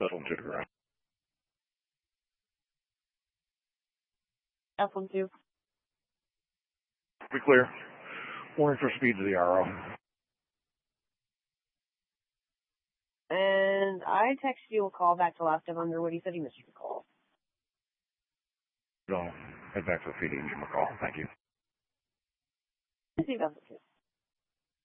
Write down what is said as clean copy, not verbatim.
Settled to the ground. F12. Be clear. Warning for speed to the RO. And I texted you a call back to last of Underwood. He said he missed your call. So, head back to the feeding. Give him a call. Thank you. I think that's okay.